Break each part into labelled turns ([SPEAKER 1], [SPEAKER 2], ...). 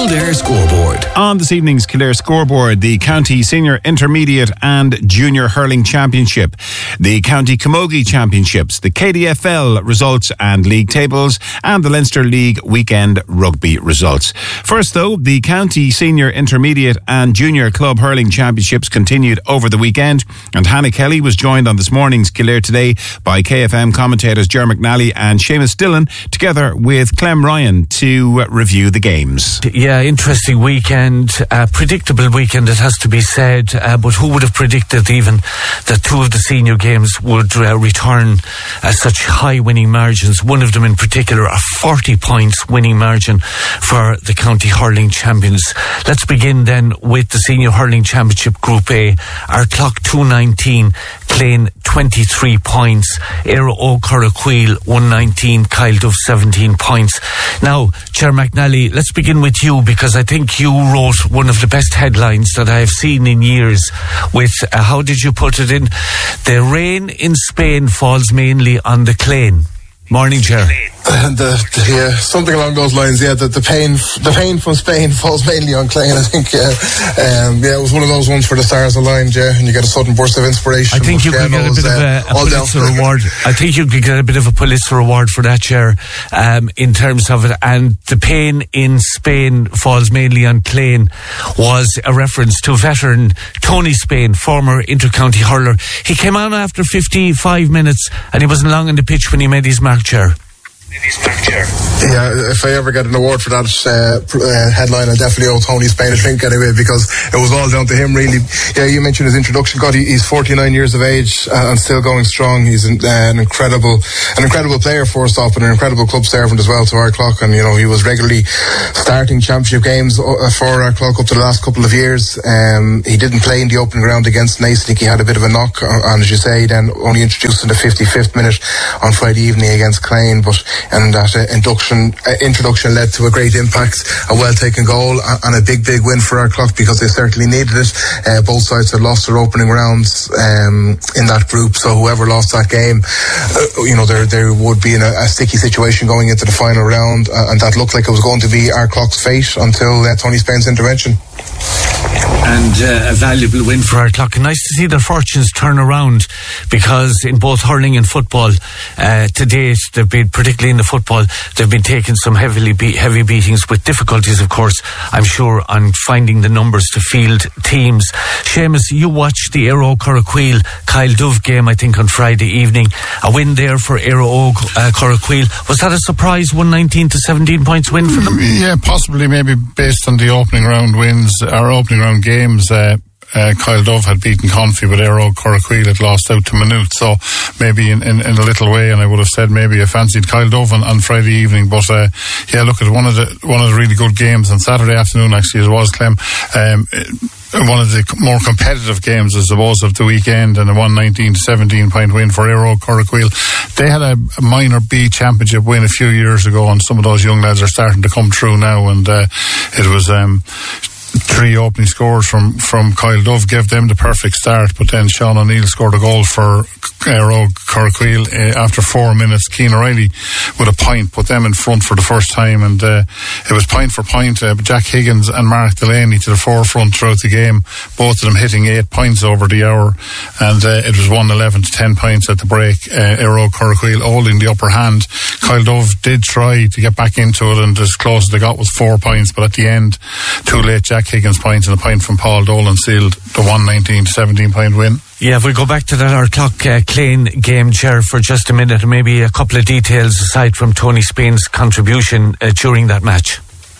[SPEAKER 1] Kildare Scoreboard.
[SPEAKER 2] On this evening's Kildare Scoreboard, the County Senior, Intermediate and Junior Hurling Championship, the County Camogie Championships, the KDFL results and league tables, and the Leinster League weekend rugby results. First though, the County Senior, Intermediate and Junior Club Hurling Championships continued over the weekend, and Hannah Kelly was joined on this morning's Kildare Today by KFM commentators Ger McNally and Seamus Dillon, together with Clem Ryan, to review the games.
[SPEAKER 3] Yeah, interesting weekend, predictable weekend, it has to be said, but who would have predicted even that two of the senior games would return such high winning margins? One of them in particular, a 40 points winning margin for the County Hurling Champions. Let's begin then with the Senior Hurling Championship Group A. Ardclough 219, Clane 23 points, Éire Óg Corraquail 119, Kyle Duff 17 points. Now, Ger McNally, let's begin with you, because I think you wrote one of the best headlines that I have seen in years with, how did you put it in? The rain in Spain falls mainly on the Clane. Morning, Ger.
[SPEAKER 4] Something along those lines. Yeah, the pain from Spain falls mainly on Clane. I think. It was one of those ones for the stars aligned. Yeah, and you get a sudden burst of inspiration.
[SPEAKER 3] I think you could get a bit of a Pulitzer award. I think you could get a bit of a Pulitzer award for that, Ger, in terms of it. And the pain in Spain falls mainly on Clane was a reference to veteran Tony Spain, former intercounty hurler. He came on after 55 minutes, and he wasn't long on the pitch when he made his mark, Ger.
[SPEAKER 4] Yeah, if I ever get an award for that headline, I'll definitely owe Tony Spain a drink anyway, because it was all down to him, really. Yeah, you mentioned his introduction. God, he's 49 years of age and still going strong. He's an incredible player, first off, and an incredible club servant as well to Ardclough. And, you know, he was regularly starting championship games for Ardclough up to the last couple of years. He didn't play in the opening round against Naas. I think he had a bit of a knock, and as you say, then only introduced in the 55th minute on Friday evening against Clane. And that introduction led to a great impact, a well-taken goal, and a big win for Ardclough, because they certainly needed it. Both sides had lost their opening rounds in that group, so whoever lost that game, there would be in a sticky situation going into the final round, and that looked like it was going to be Ardclough's fate until Tony Spain's intervention.
[SPEAKER 3] And a valuable win for Ardclough. Nice to see their fortunes turn around, because in both hurling and football to date, they've been, particularly in the football, they've been taking some heavy beatings, with difficulties, of course, I'm sure, on finding the numbers to field teams. Seamus, you watched the Éire Óg Corraquail Kyle Dove game, I think, on Friday evening. A win there for Éire Óg Corraquail. Was that a surprise 119 to 17 points win for them?
[SPEAKER 5] Yeah, possibly, maybe based on the opening round wins, or opening round games. Kyle Dove had beaten Confi, but Éire Óg Corraquail had lost out to Maynooth, so maybe in a little way, and I would have said maybe I fancied Kyle Dove on Friday evening. But look at one of the really good games on Saturday afternoon, actually, it was, Clem. One of the more competitive games, I suppose, of the weekend, and a 119 to 17 point win for Éire Óg Corraquail. They had a minor B championship win a few years ago, and some of those young lads are starting to come through now, and it was three opening scores from Kyle Dove gave them the perfect start, but then Sean O'Neill scored a goal for Éire Óg Corraquail after 4 minutes. Cian O'Reilly with a point put them in front for the first time, and it was point for point. Jack Higgins and Mark Delaney to the forefront throughout the game, both of them hitting 8 points over the hour, and it was 111 to 10 points at the break. Éire Óg Corraquail holding the upper hand. Kyle Dove did try to get back into it, and as close as they got was 4 points, but at the end, too late. Jack Higgins' points and a point from Paul Dolan sealed the 119 to 17 point win.
[SPEAKER 3] Yeah, if we go back to that Ardclough Clane game, Ger, for just a minute, and maybe a couple of details aside from Tony Spain's contribution during that match.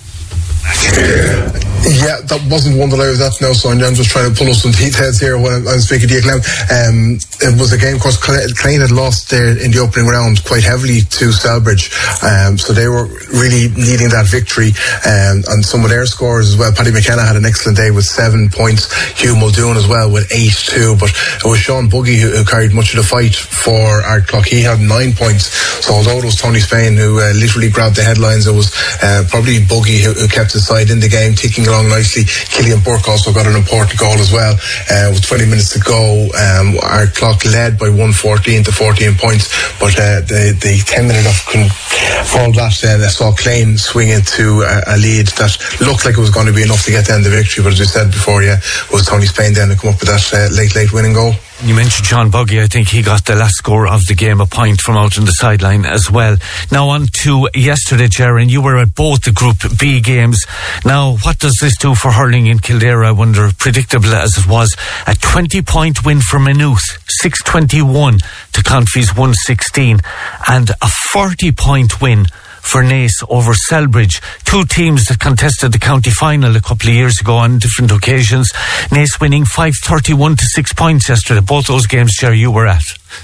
[SPEAKER 4] Yeah, that wasn't one that I was at now, so I'm just trying to pull up some details here when I'm speaking to you, Clem. It was a game, of course, Clane had lost there in the opening round quite heavily to Selbridge, so they were really needing that victory, and some of their scores as well. Paddy McKenna had an excellent day with 7 points, Hugh Muldoon as well with 8 too, but it was Sean Buggy who carried much of the fight for Ardclough. He had 9 points, so although it was Tony Spain who literally grabbed the headlines, it was probably Buggy who kept his side in the game, ticking along nicely. Killian Burke also got an important goal as well. With 20 minutes to go, our clock led by 114 to 14 points, but the 10-minute off couldn't fall that. I saw Clane swing into a lead that looked like it was going to be enough to get them the victory, but as we said before, it was Tony Spain then to come up with that late winning goal.
[SPEAKER 3] You mentioned Sean Buggy. I think he got the last score of the game, a point from out on the sideline as well. Now on to yesterday, Jaron. You were at both the Group B games. Now, what does this do for hurling in Kildare, I wonder, predictable as it was? A 20-point win for Maynooth, 621 to Confey's 116, and a 40-point win for Naas over Selbridge. Two teams that contested the county final a couple of years ago on different occasions. Naas winning 531 to 6 points yesterday. Both those games, Jerry, you were at.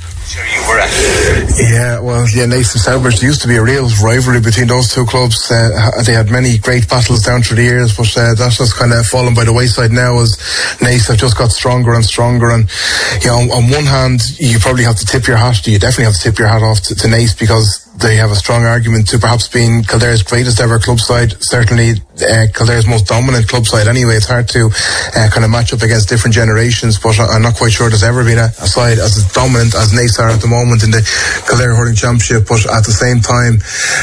[SPEAKER 4] Yeah, well, Naas and Selbridge, there used to be a real rivalry between those two clubs. They had many great battles down through the years, but that's just kind of fallen by the wayside now as Naas have just got stronger and stronger. And on one hand, you probably have to tip your hat. You definitely have to tip your hat off to Naas, because they have a strong argument to perhaps being Kildare's greatest ever club side, certainly Kildare's most dominant club side anyway. It's hard to kind of match up against different generations, but I'm not quite sure there's ever been a side as dominant as Naas are at the moment in the Kildare Hurling Championship. But at the same time,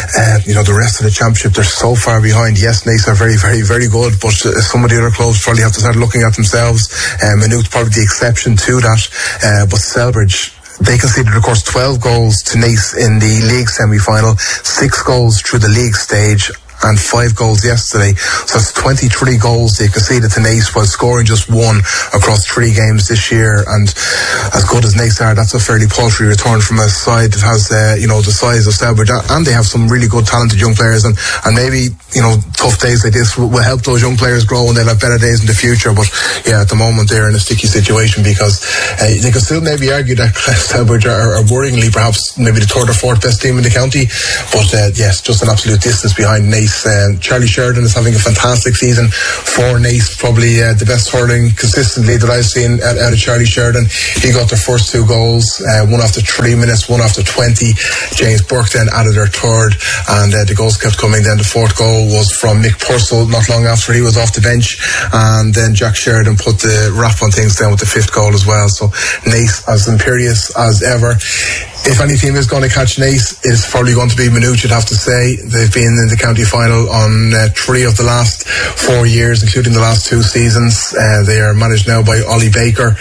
[SPEAKER 4] the rest of the championship, they're so far behind. Yes, Naas are very, very, very good, but some of the other clubs probably have to start looking at themselves. Maynooth probably the exception to that, but Selbridge, they conceded, of course, 12 goals to Naas in the league semi-final, 6 goals through the league stage, and 5 goals yesterday. So that's 23 goals they conceded to Naas while scoring just 1 across 3 games this year. And as good as Naas are, that's a fairly paltry return from a side that has, the size of Selbridge. And they have some really good, talented young players. And maybe, tough days like this will help those young players grow and they'll have better days in the future. But yeah, at the moment they're in a sticky situation because they could still maybe argue that Selbridge are worryingly perhaps maybe the 3rd or 4th best team in the county. But yes, just an absolute distance behind Naas. Charlie Sheridan is having a fantastic season for Naas, probably the best hurling consistently that I've seen out of Charlie Sheridan. He got their first 2 goals, one after 3 minutes, one after 20. James Burke then added their 3rd, and the goals kept coming. Then the 4th goal was from Mick Purcell not long after he was off the bench, and then Jack Sheridan put the wrap on things down with the 5th goal as well. So Naas as imperious as ever. If any team is going to catch Naas, it's probably going to be Maynooth, you'd have to say. They've been in the county final on 3 of the last 4 years, including the last 2 seasons. They are managed now by Ollie Baker,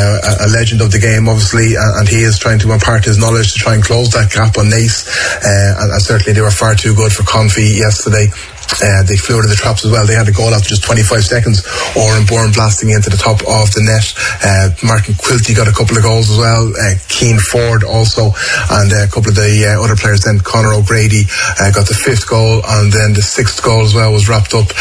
[SPEAKER 4] a legend of the game, obviously, and he is trying to impart his knowledge to try and close that gap on Naas. And certainly they were far too good for Confey yesterday. They flew out of the traps as well. They had a goal after just 25 seconds. Oren Bourne blasting into the top of the net. Martin Quilty got a couple of goals as well. Keane Ford also, and a couple of the other players then. Conor O'Grady got the 5th goal, and then the 6th goal as well was wrapped up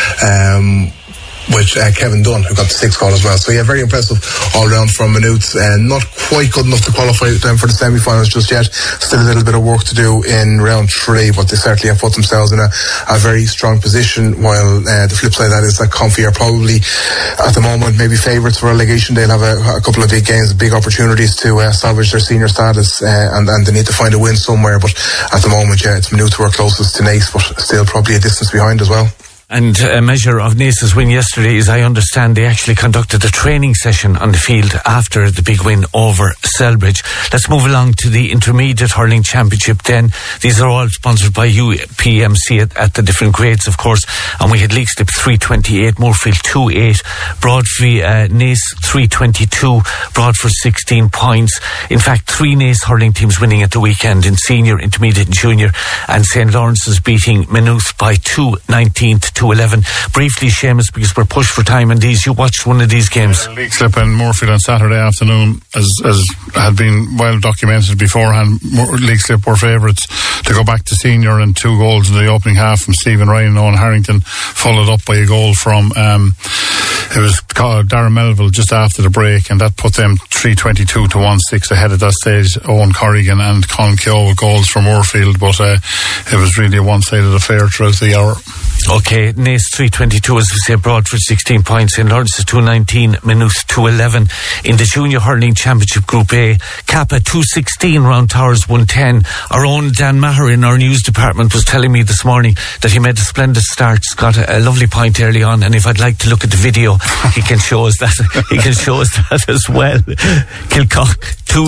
[SPEAKER 4] with Kevin Dunn, who got the 6th goal as well. So yeah, very impressive all round from Maynooth. Not quite good enough to qualify them for the semi-finals just yet. Still a little bit of work to do in round 3, but they certainly have put themselves in a very strong position, while the flip side of that is that Confey are probably at the moment maybe favourites for relegation. They'll have a couple of big games, big opportunities to salvage their senior status, and they need to find a win somewhere. But at the moment, yeah, it's Maynooth who are closest to Naas, but still probably a distance behind as well.
[SPEAKER 3] And a measure of Naas's win yesterday is, I understand, they actually conducted a training session on the field after the big win over Selbridge. Let's move along to the Intermediate Hurling Championship then. These are all sponsored by UPMC at the different grades, of course. And we had Leixlip 328, Moorfield 28, Broadford, Naas 322, Broadford 16 points. In fact, 3 Naas hurling teams winning at the weekend in senior, intermediate and junior, and St. Lawrence's beating Maynooth by 2-19 to 2-11. Briefly, Seamus, because we're pushed for time, and these, you watched one of these games.
[SPEAKER 5] Leixlip and Moorfield on Saturday afternoon, as had been well documented beforehand. Leixlip were favourites to go back to senior, and 2 goals in the opening half from Stephen Ryan and Owen Harrington, followed up by a goal from it was Darren Melville just after the break, and that put them 322 to 1-6 ahead at that stage. Owen Corrigan and Colin Keogh with goals from Moorfield, but it was really a one-sided affair throughout the hour.
[SPEAKER 3] Okay, Naas 322, as we say, Broadford 16 points, St. Lawrence 219, Maynooth 211. In the Junior Hurling Championship Group A, Kappa 216, Round Towers 110. Our own Dan Maher in our news department was telling me this morning that he made a splendid start. He's got a lovely point early on, and if I'd like to look at the video, he can show us that. He can show us that as well. Kilcock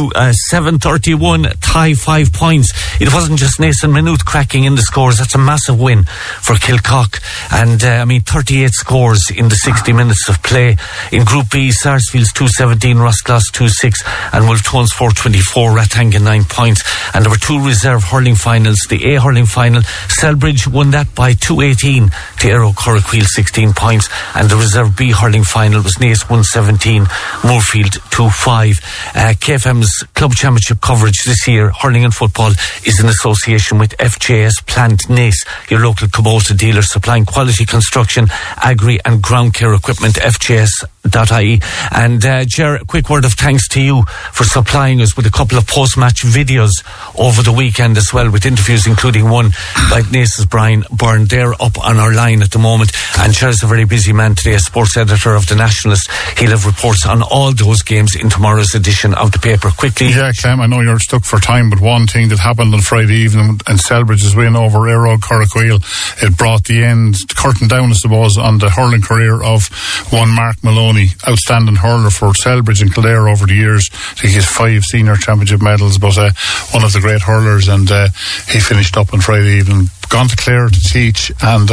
[SPEAKER 3] 731, tie 5 points. It wasn't just Naas and Maynooth cracking in the scores. That's a massive win for Kilcock. And 38 scores in the 60 minutes of play. In Group B, Sarsfields 217, Roscloss 26, and Wolftones 424, Ratanga 9 points. And there were 2 reserve hurling finals. The A hurling final, Selbridge won that by 218 to Aero Corriqueel 16 points, and the reserve B hurling final was Naas 117, Moorfield 25. KFM's club championship coverage this year, hurling and football, is in association with FJS Plant Naas, your local Kubota dealer supplying quality construction, agri and ground care equipment. FJS.ie. And Ger, a quick word of thanks to you for supplying us with a couple of post-match videos over the weekend as well, with interviews including one by Naas's Brian Byrne. They're up on our line at the moment, and Ger's a very busy man today as sports editor of The Nationalist. He'll have reports on all those games in tomorrow's edition of the paper. Quickly.
[SPEAKER 5] Yeah, Clem, I know you're stuck for time, but one thing that happened on Friday evening and Selbridge's win over Aero Corriqueel, it brought the curtain down, I suppose, on the hurling career of one Mark Maloney, outstanding hurler for Selbridge and Kildare over the years. I think he has 5 senior championship medals, but one of the great hurlers, and he finished up on Friday evening. Gone to Clare to teach, and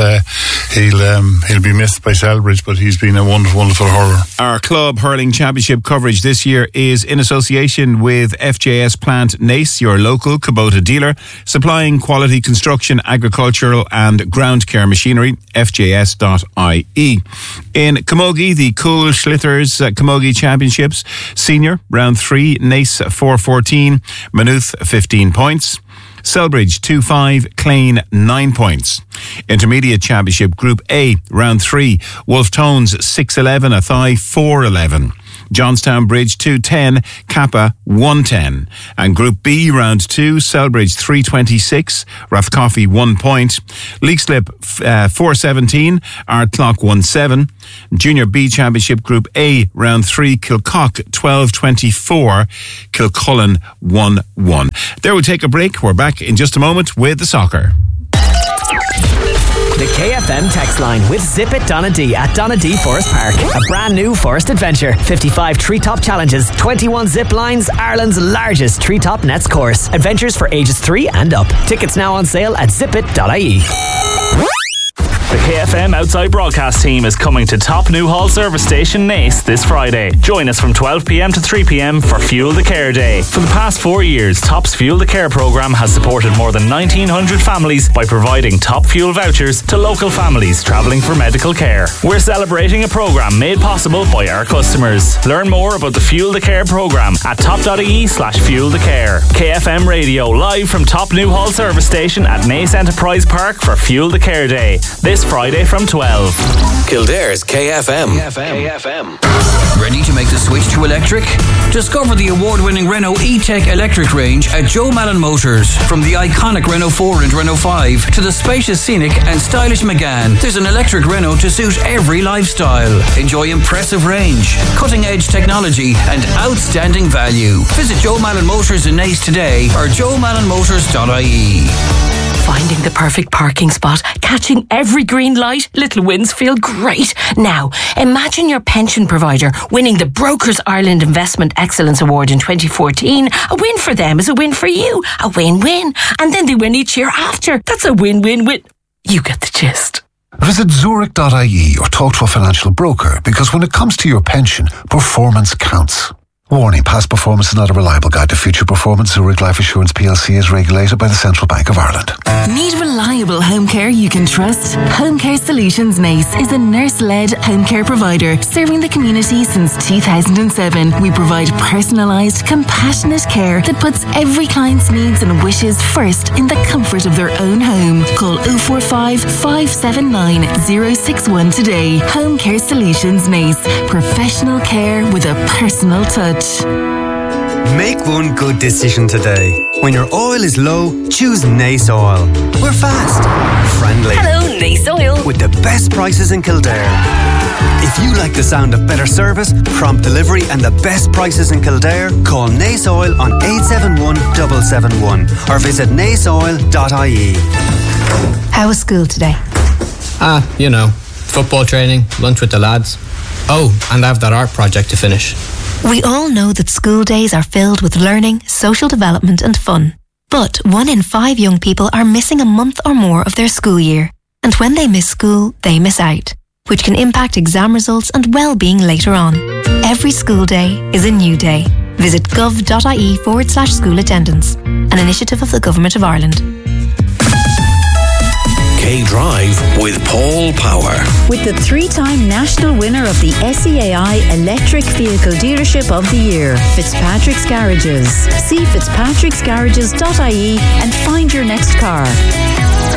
[SPEAKER 5] he'll be missed by Selbridge, but he's been a wonderful hurler.
[SPEAKER 2] Our club hurling championship coverage this year is in association with FJS Plant Naas, your local Kubota dealer, supplying quality construction, agricultural and ground care machinery. FJS.ie. In Camogie, the Cool Schlitters Camogie Championships Senior Round 3, Naas 414, Maynooth 15 points. Selbridge 2-5, Clane 9 points. Intermediate Championship Group A, Round 3, Wolftones 6-11, Athy 4-11. Johnstown Bridge 2-10, Kappa 1-10. And Group B, Round 2, Selbridge 3-26, Rathcoffey 1 point. Leixlip 4-17, Ardclough 1-7. Junior B Championship Group A, Round 3, Kilcock 12-24, Kilcullen 1-1. There we take a break. We're back in just a moment with the soccer.
[SPEAKER 1] The KFM text line with Zip It Donadee at Donadee Forest Park. A brand new forest adventure. 55 treetop challenges, 21 zip lines, Ireland's largest treetop nets course. Adventures for ages 3 and up. Tickets now on sale at zipit.ie.
[SPEAKER 6] The KFM Outside Broadcast team is coming to Top Newhall Service Station Naas this Friday. Join us from 12 p.m. to 3 p.m. for Fuel the Care Day. For the past 4 years, Top's Fuel the Care programme has supported more than 1,900 families by providing top fuel vouchers to local families travelling for medical care. We're celebrating a programme made possible by our customers. Learn more about the Fuel the Care programme at top.ie/Fuel the Care. KFM Radio, live from Top Newhall Service Station at Naas Enterprise Park for Fuel the Care Day. This Friday from 12.
[SPEAKER 7] Kildare's KFM. Ready to make the switch to electric? Discover the award-winning Renault E-Tech electric range at Joe Mallon Motors. From the iconic Renault 4 and Renault 5 to the spacious Scenic and stylish Megane, there's an electric Renault to suit every lifestyle. Enjoy impressive range, cutting-edge technology and outstanding value. Visit Joe Mallon Motors in Naas today or joemallonmotors.ie.
[SPEAKER 8] Finding the perfect parking spot, catching every green light, little wins feel great. Now, imagine your pension provider winning the Brokers Ireland Investment Excellence Award in 2014. A win for them is a win for you. A win-win. And then they win each year after. That's a win-win-win. You get the gist.
[SPEAKER 9] Visit Zurich.ie or talk to a financial broker, because when it comes to your pension, performance counts. Warning, past performance is not a reliable guide to future performance. Zurich Life Assurance PLC is regulated by the Central Bank of Ireland.
[SPEAKER 10] Need reliable home care you can trust? Home Care Solutions Naas is a nurse-led home care provider serving the community since 2007. We provide personalised, compassionate care that puts every client's needs and wishes first in the comfort of their own home. Call 045 579 061 today. Home Care Solutions Naas. Professional care with a personal touch.
[SPEAKER 11] Make one good decision today. When your oil is low, choose Naas Oil. We're fast, friendly.
[SPEAKER 8] Hello, Naas Oil.
[SPEAKER 11] With the best prices in Kildare. If you like the sound of better service, prompt delivery and the best prices in Kildare, call Naas Oil on 871 771 or visit naasoil.ie.
[SPEAKER 12] How was school today?
[SPEAKER 13] You know, football training, lunch with the lads. Oh, and I have that art project to finish.
[SPEAKER 12] We all know that school days are filled with learning, social development and fun. But 1 in 5 young people are missing a month or more of their school year. And when they miss school, they miss out, which can impact exam results and well-being later on. Every school day is a new day. Visit gov.ie/school attendance, an initiative of the Government of Ireland.
[SPEAKER 14] K-Drive with Paul Power.
[SPEAKER 15] With the 3-time national winner of the SEAI Electric Vehicle Dealership of the Year, Fitzpatrick's Garages. See fitzpatricksgarages.ie and find your next car.